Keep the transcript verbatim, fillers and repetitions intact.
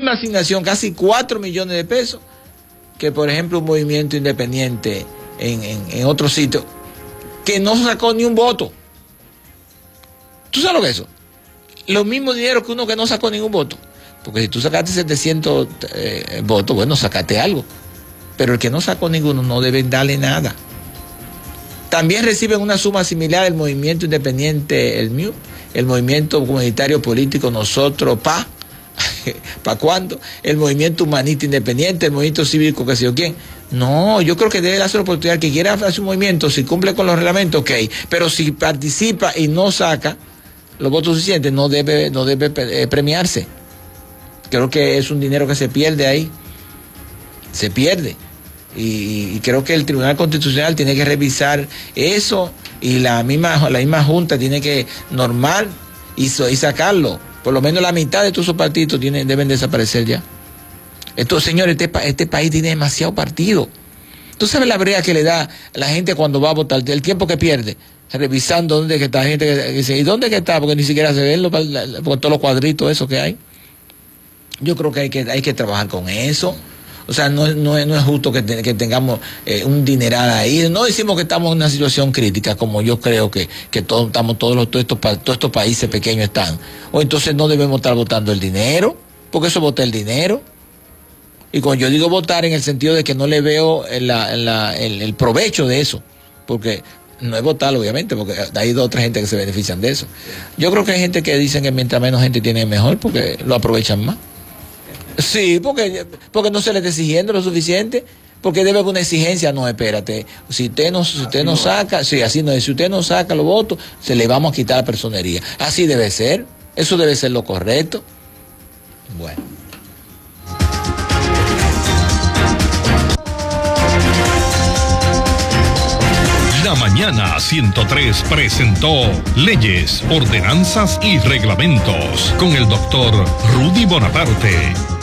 misma asignación, casi cuatro millones de pesos, que por ejemplo un movimiento independiente en, en, en otro sitio, que no sacó ni un voto. ¿Tú sabes lo que es eso? Lo mismo dinero que uno que no sacó ningún voto. Porque si tú sacaste setecientos eh, votos, bueno, sacaste algo. Pero el que no sacó ninguno no deben darle nada. También reciben una suma similar el movimiento independiente, el M I U, el movimiento comunitario político Nosotros, P A, ¿para cuándo? El movimiento humanista independiente, el movimiento cívico, que sé yo quién. No, yo creo que debe darse la oportunidad que quiera hacer un movimiento, si cumple con los reglamentos, ok, pero si participa y no saca los votos suficientes, no debe, no debe eh, premiarse. Creo que es un dinero que se pierde ahí, se pierde. Y, y creo que el Tribunal Constitucional tiene que revisar eso y la misma, la misma Junta tiene que normar y, so, y sacarlo. Por lo menos la mitad de todos esos partidos tienen, deben desaparecer ya. Entonces, señores, este, este país tiene demasiado partido. ¿Tú sabes la brea que le da a la gente cuando va a votar? El tiempo que pierde, revisando dónde que está gente que dice, ¿y dónde que está? Porque ni siquiera se ven los, por todos los cuadritos esos que hay. Yo creo que hay que, hay que trabajar con eso. O sea, no, no, no es justo que, te, que tengamos eh, un dineral ahí. No decimos que estamos en una situación crítica, como yo creo que, que todos, estamos, todos, los, todos, estos, todos estos países pequeños están. O entonces no debemos estar votando el dinero, porque eso vota el dinero. Y cuando yo digo votar en el sentido de que no le veo la, la, el, el provecho de eso, porque no es votar, obviamente, porque hay dos o tres gente que se benefician de eso. Yo creo que hay gente que dicen que mientras menos gente tiene mejor, porque lo aprovechan más. Sí, porque, porque no se le está exigiendo lo suficiente, porque debe haber una exigencia. No, espérate, si usted no, si usted no saca, sí, así no es, si usted no saca los votos, se le vamos a quitar la personería. Así debe ser, eso debe ser lo correcto. Bueno. La Mañana ciento tres presentó Leyes, Ordenanzas y Reglamentos con el doctor Rudy Bonaparte.